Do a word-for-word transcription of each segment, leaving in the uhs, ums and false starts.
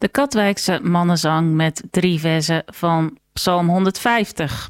De Katwijkse mannenzang met drie versen van Psalm honderdvijftig.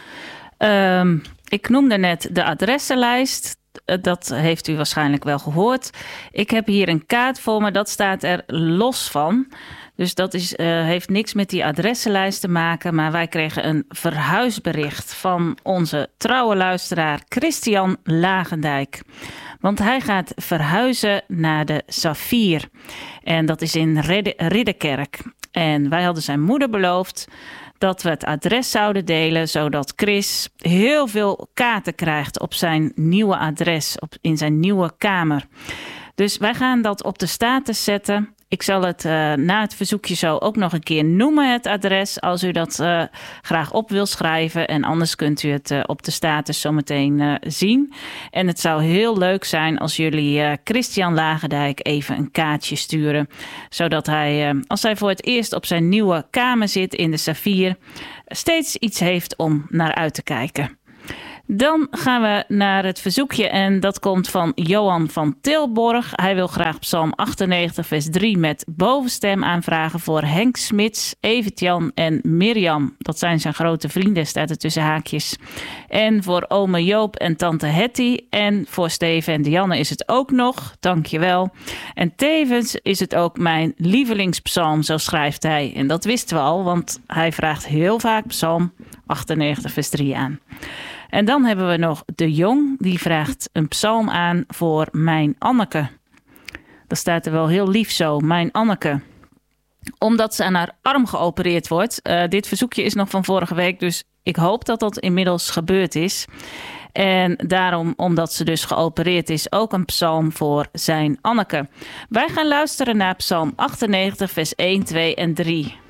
Um, ik noemde net de adressenlijst. Dat heeft u waarschijnlijk wel gehoord. Ik heb hier een kaart voor me, dat staat er los van. Dus dat is, uh, heeft niks met die adressenlijst te maken. Maar wij kregen een verhuisbericht van onze trouwe luisteraar Christian Lagendijk. Want hij gaat verhuizen naar de Saffier. En dat is in Ridderkerk. En wij hadden zijn moeder beloofd dat we het adres zouden delen, zodat Chris heel veel kaarten krijgt op zijn nieuwe adres, op, in zijn nieuwe kamer. Dus wij gaan dat op de status zetten. Ik zal het uh, na het verzoekje zo ook nog een keer noemen, het adres, als u dat uh, graag op wil schrijven. En anders kunt u het uh, op de status zometeen uh, zien. En het zou heel leuk zijn als jullie uh, Christian Lagendijk even een kaartje sturen. Zodat hij, uh, als hij voor het eerst op zijn nieuwe kamer zit in de Saffier, steeds iets heeft om naar uit te kijken. Dan gaan we naar het verzoekje en dat komt van Johan van Tilborg. Hij wil graag Psalm achtennegentig vers drie met bovenstem aanvragen voor Henk Smits, Evert-Jan en Mirjam. Dat zijn zijn grote vrienden, staat er tussen haakjes. En voor ome Joop en tante Hetty en voor Steven en Dianne is het ook nog, dankjewel. En tevens is het ook mijn lievelingspsalm, zo schrijft hij. En dat wisten we al, want hij vraagt heel vaak Psalm achtennegentig vers drie aan. En dan hebben we nog De Jong, die vraagt een psalm aan voor mijn Anneke. Dat staat er wel heel lief zo, mijn Anneke. Omdat ze aan haar arm geopereerd wordt. Uh, dit verzoekje is nog van vorige week, dus ik hoop dat dat inmiddels gebeurd is. En daarom, omdat ze dus geopereerd is, ook een psalm voor zijn Anneke. Wij gaan luisteren naar Psalm achtennegentig vers één, twee en drie.